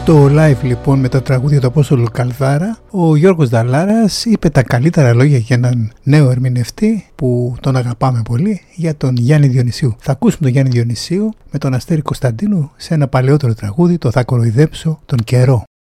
Στο live λοιπόν με τα τραγούδια του Απόστολου Καλδάρα, ο Γιώργος Δαλάρας είπε τα καλύτερα λόγια για έναν νέο ερμηνευτή που τον αγαπάμε πολύ, για τον Γιάννη Διονυσίου. Θα ακούσουμε τον Γιάννη Διονυσίου με τον Αστέρη Κωνσταντίνου σε ένα παλαιότερο τραγούδι, το «Θα κοροϊδέψω τον καιρό».